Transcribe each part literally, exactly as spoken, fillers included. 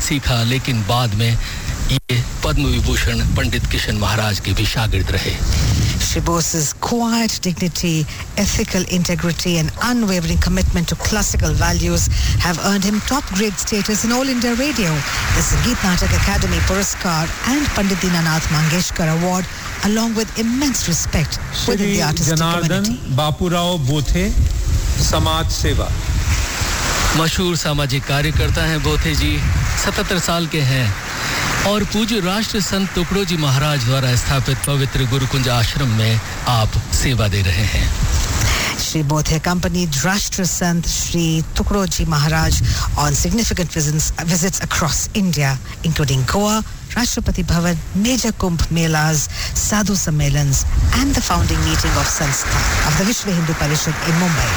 सीखा, लेकिन बाद में ये पद्म विभूषण पंडित किशन महाराज के भी शागिर्द रहे. Shri Bose's quiet dignity, ethical integrity and unwavering commitment to classical values have earned him top-grade status in All India Radio, the Sangeet Natak Academy Puraskar and Pandit Dinanath Mangeshkar Award, along with immense respect within the artistic community. Janardhan Bapurao Bothe, Samaj Seva. मशहूर सामाजिक कार्यकर्ता हैं बोथे जी, सतहत्तर साल के हैं और पूज्य राष्ट्र संत टुकड़ो जी महाराज द्वारा स्थापित पवित्र गुरुकुंज आश्रम में आप सेवा दे रहे हैं. Shri Bothe accompanied Rashtra Sant Shri Tukroji Maharaj on significant visits, visits across India, including Goa, Rashtrapati Bhavan, major Kumbh Melas, Sadhu Sammelans, and the founding meeting of Sanstha of the Vishwa Hindu Parishad in Mumbai.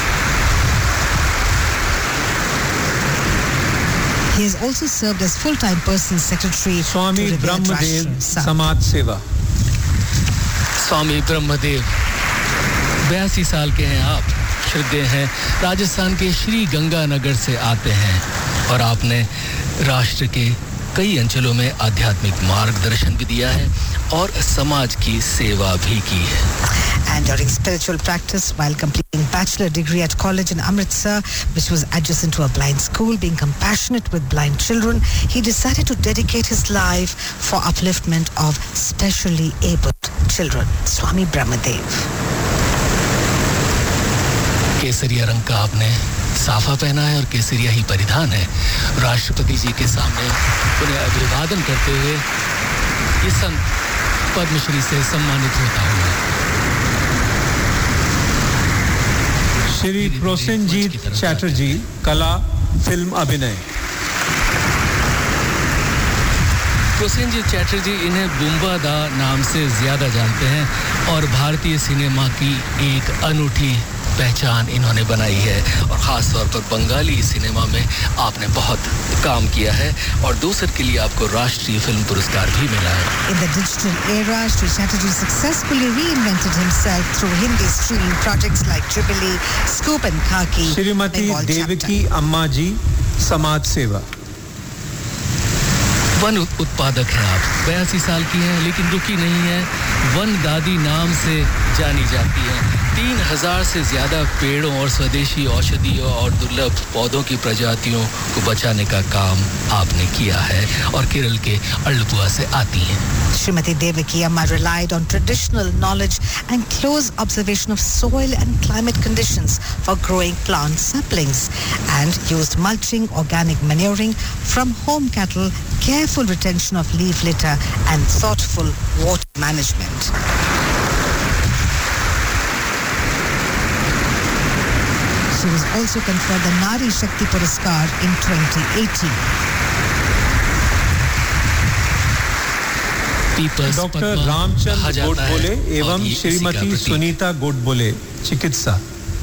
He has also served as full-time personal secretary Swami to Brahmadev Samaj Seva. स्वामी ब्रह्मदेव बयासी साल के हैं आप, श्रद्धेय हैं, राजस्थान के श्री गंगानगर से आते हैं और आपने राष्ट्र के कई अंचलों में आध्यात्मिक मार्गदर्शन भी दिया है और समाज की सेवा भी की है. And during spiritual practice while completing bachelor degree at college in Amritsar, which was adjacent to a blind school, being compassionate with blind children, he decided to dedicate his life for upliftment of specially abled children. Swami Brahmadev. केसरिया रंग का आपने साफा पहना है और केसरिया ही परिधान है. राष्ट्रपति जी के सामने उन्हें अभिवादन करते हुए ये संत पद्मश्री से सम्मानित होता हुआ. श्री प्रोसेनजीत चैटर्जी, कला फिल्म अभिनय. प्रोसेनजीत चैटर्जी इन्हें बुम्बा दा नाम से ज्यादा जानते हैं और भारतीय सिनेमा की एक अनूठी पहचान इन्होंने बनाई है और खास तौर पर बंगाली सिनेमा में आपने बहुत काम किया है और दूसर के लिए आपको राष्ट्रीय फिल्म पुरस्कार भी मिला है. In the digital era, Shri Chatterjee successfully reinvented himself through Hindi streaming projects like Jubilee, Scoop and Khaki. Shrimati Devaki अम्मा जी, समाज सेवा. वन उत्पादक हैं आप, बयासी साल की हैं लेकिन रुकी नहीं है. वन दादी नाम से जानी जाती हैं. तीन हजार से ज्यादा पेड़ों और स्वदेशी औषधियों और दुर्लभ पौधों की प्रजातियों को बचाने का काम आपने किया है और केरल के अल्लपुआ से आती हैं. Srimati Devaki Amma relied on traditional knowledge and close observation of soil and climate conditions for growing plant saplings and used mulching, organic manuring from home cattle, careful retention of leaf litter and thoughtful water management. She was also conferred the Nari Shakti Puraskar in twenty eighteen. Doctor Ramchandra Godbole एवं श्रीमती सुनीता गोडबोले, चिकित्सा.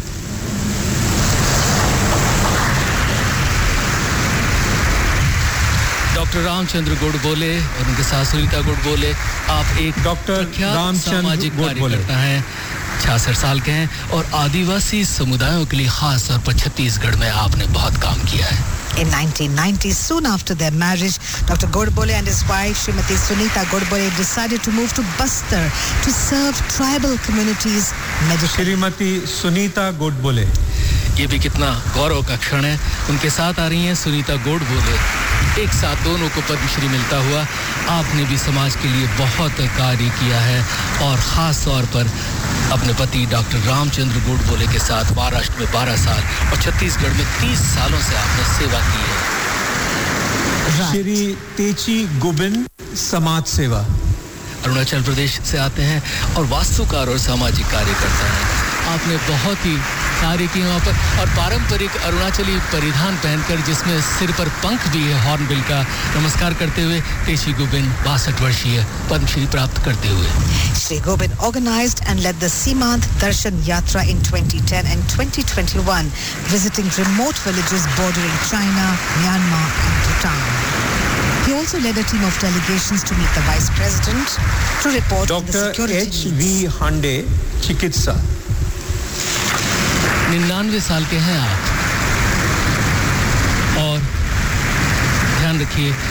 Doctor Ramchandra Godbole और उनके साथ सुनीता गोडबोले, आप एक doctor Ramchandra कार्यकर्ता हैं, छियासठ साल के हैं और आदिवासी समुदायों के लिए खास तौर पर छत्तीसगढ़ में आपने बहुत काम किया है. In nineteen ninety, soon after their marriage, Doctor Godbole and his wife, Srimati Sunita Godbole, decided to move to Bastar to serve tribal communities medically. Shrimati Sunita Godbole. ये भी कितना गौरव का क्षण है. उनके साथ आ रही हैं सुनीता गोडबोले. एक साथ दोनों को पद्मश्री मिलता हुआ. आपने भी समाज के लिए बहुत कार्य किया है और खास तौर पर अपने पति डॉक्टर रामचंद्र गोडबोले के साथ महाराष्ट्र में बारह साल और छत्तीसगढ़ में तीस सालों से आपने सेवा की है. श्री तेची गुबिन, समाज सेवा. अरुणाचल प्रदेश से आते हैं और वास्तुकार और सामाजिक कार्यकर्ता हैं. आपने बहुत ही कार्य किए वहाँ पर और पारंपरिक अरुणाचली परिधान पहनकर जिसमें सिर पर पंख भी है हॉर्नबिल का, नमस्कार करते हुए तेची गुबिन बासठ वर्षीय पद्मश्री प्राप्त करते हुए. Shri Gobind organized and led the Simant Darshan Yatra in twenty ten and twenty twenty-one, visiting remote villages bordering China, Myanmar and Bhutan. He also led a team of delegations to meet the Vice President to report on the security needs. Doctor H we हांडे, चिकित्सा. निन्यानवे साल के हैं आप और ध्यान रखिए